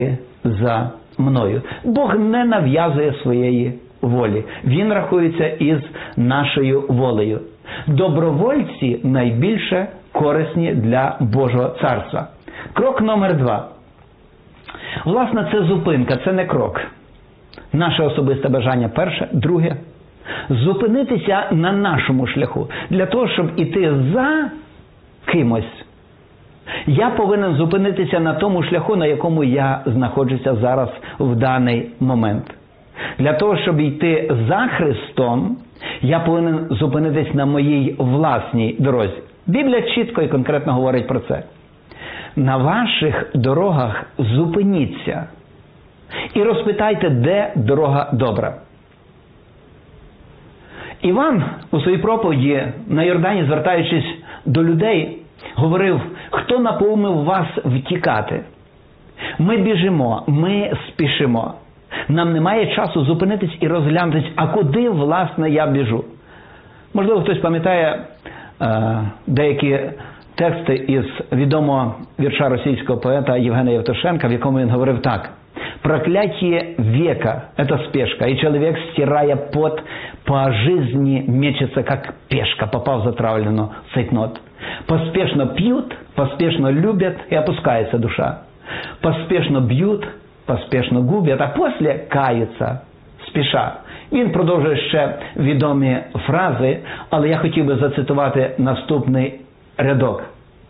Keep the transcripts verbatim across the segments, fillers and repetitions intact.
за мною. Бог не нав'язує своєї волі. Він рахується із нашою волею. Добровольці найбільше корисні для Божого царства. Крок номер два. Власне, це зупинка, це не крок. Наше особисте бажання перше. Друге. Зупинитися на нашому шляху. Для того, щоб іти за кимось, я повинен зупинитися на тому шляху, на якому я знаходжуся зараз в даний момент. Для того, щоб йти за Христом, я повинен зупинитись на моїй власній дорозі. Біблія чітко і конкретно говорить про це. На ваших дорогах зупиніться і розпитайте, де дорога добра. Іван у своїй проповіді на Йордані, звертаючись до людей, говорив: хто наповнив вас втікати? Ми біжимо, ми спішимо. Нам немає часу зупинитись і розглянутись, а куди, власне, я біжу. Можливо, хтось пам'ятає е, деякі тексти із відомого вірша російського поета Євгена Євтушенка, в якому він говорив так: «Проклятие века – это спешка, и человек, стирая пот, по жизни мечется, как пешка, попав в затравленную цейтнот. Поспешно пьют, поспешно любят, и опускается душа. Поспешно бьют, поспешно губят, а после каються, спіша». Він продовжує ще відомі фрази, але я хотів би зацитувати наступний рядок.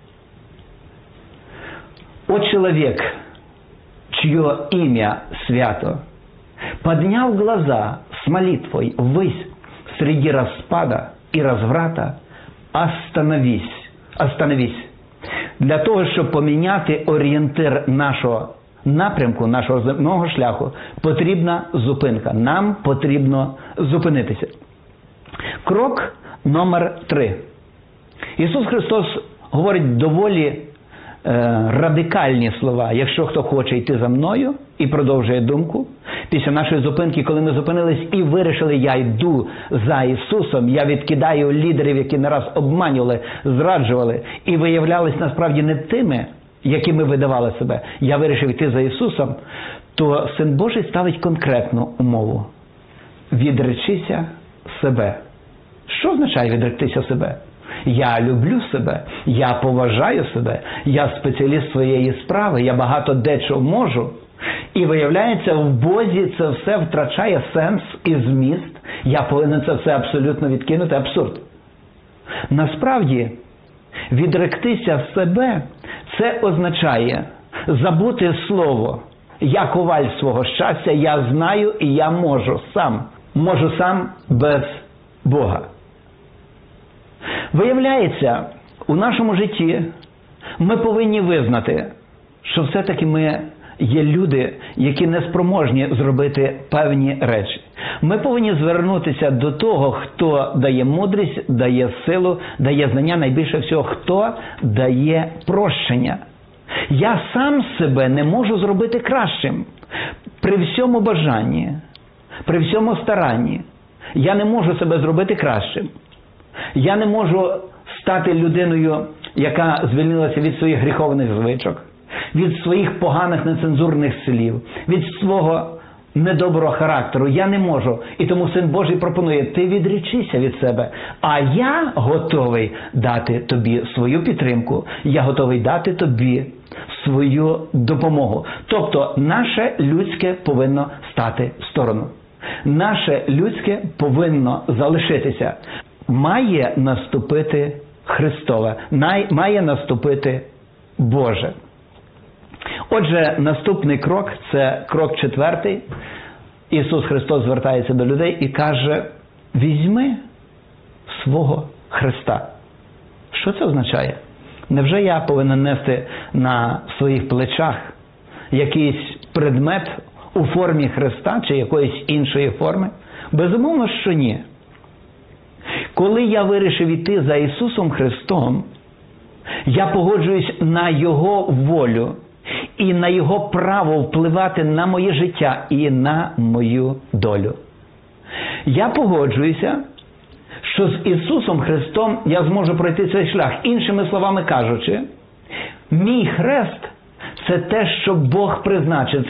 «О человек, чье имя свято, поднял глаза с молитвой ввысь среди распада и разврата, остановись, остановись». Для того, щоб поміняти орієнтир нашого напрямку, нашого земного шляху, потрібна зупинка. Нам потрібно зупинитися. Крок номер три. Ісус Христос говорить доволі е, радикальні слова. Якщо хто хоче йти за мною, і продовжує думку, після нашої зупинки, коли ми зупинились і вирішили, я йду за Ісусом, я відкидаю лідерів, які не раз обманювали, зраджували, і виявлялись насправді не тими, якими видавали себе, я вирішив йти за Ісусом, то Син Божий ставить конкретну умову. Відречися себе. Що означає відректися себе? Я люблю себе, я поважаю себе, я спеціаліст своєї справи, я багато дечого можу. І виявляється, в Бозі це все втрачає сенс і зміст. Я повинен це все абсолютно відкинути. Абсурд. Насправді, відректися себе – це означає забути слово «я коваль свого щастя, я знаю і я можу сам». Можу сам без Бога. Виявляється, у нашому житті ми повинні визнати, що все-таки ми є люди, які не спроможні зробити певні речі. Ми повинні звернутися до того, хто дає мудрість, дає силу, дає знання, найбільше всього, хто дає прощення. Я сам себе не можу зробити кращим. При всьому бажанні, при всьому старанні, я не можу себе зробити кращим. Я не можу стати людиною, яка звільнилася від своїх гріховних звичок, від своїх поганих нецензурних слів, від свого недоброго характеру. Я не можу. І тому Син Божий пропонує: ти відречися від себе, а я готовий дати тобі свою підтримку, я готовий дати тобі свою допомогу. Тобто наше людське повинно стати в сторону. Наше людське повинно залишитися. Має наступити Христове, має наступити Боже. Отже, наступний крок – це крок четвертий. Ісус Христос звертається до людей і каже: візьми свого Христа. Що це означає? Невже я повинен нести на своїх плечах якийсь предмет у формі Христа чи якоїсь іншої форми? Безумовно, що ні. Коли я вирішив іти за Ісусом Христом, я погоджуюсь на Його волю і на Його право впливати на моє життя і на мою долю. Я погоджуюся, що з Ісусом Христом я зможу пройти цей шлях. Іншими словами кажучи, мій хрест це те, що Бог призначив.